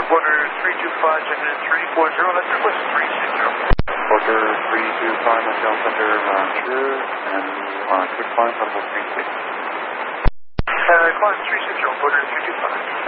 Porter 325, check in 340, let's request 360. Porter 325, Hotel Center, Roger, and quick climb level 36. Climb 360, Porter 325.